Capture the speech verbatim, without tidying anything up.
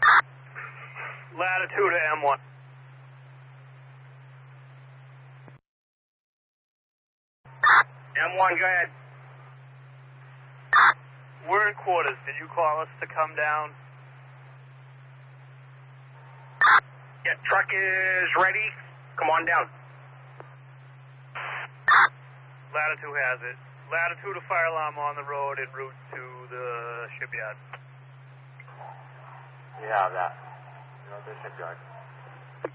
Latitude to M one. M one, go ahead. We're in quarters. Did you call us to come down? Yeah, truck is ready. Come on down. Latitude has it. Latitude to fire alarm on the road en route to the shipyard. You have that. You know, the shipyard.